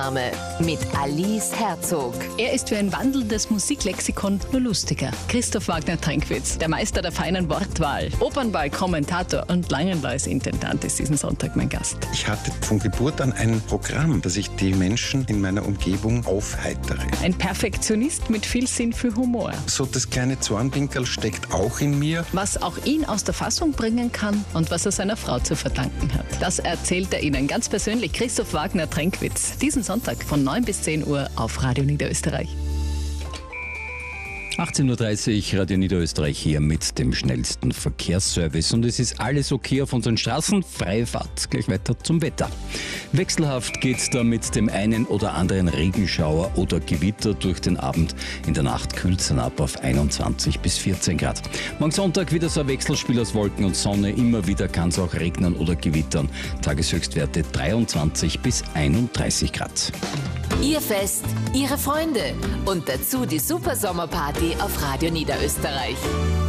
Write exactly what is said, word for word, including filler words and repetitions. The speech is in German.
mit Alice Herzog. Er ist für ein wandelndes Musiklexikon nur lustiger. Christoph Wagner-Trinkwitz, der Meister der feinen Wortwahl, Opernball-Kommentator und Langenlois-Intendant ist diesen Sonntag mein Gast. Ich hatte von Geburt an ein Programm, dass ich die Menschen in meiner Umgebung aufheitere. Ein Perfektionist mit viel Sinn für Humor. So das kleine Zornwinkel steckt auch in mir. Was auch ihn aus der Fassung bringen kann und was er seiner Frau zu verdanken hat. Das erzählt er Ihnen ganz persönlich, Christoph Wagner-Trinkwitz. Diesen Sonntag von neun bis zehn Uhr auf Radio Niederösterreich. achtzehn Uhr dreißig, Radio Niederösterreich hier mit dem schnellsten Verkehrsservice. Und es ist alles okay auf unseren Straßen. Freie Fahrt. Gleich weiter zum Wetter. Wechselhaft geht es da mit dem einen oder anderen Regenschauer oder Gewitter durch den Abend. In der Nacht kühlt es dann ab auf einundzwanzig bis vierzehn Grad. Morgen Sonntag wieder so ein Wechselspiel aus Wolken und Sonne. Immer wieder kann es auch regnen oder gewittern. Tageshöchstwerte dreiundzwanzig bis einunddreißig Grad. Ihr Fest, Ihre Freunde und dazu die Super Sommerparty auf Radio Niederösterreich.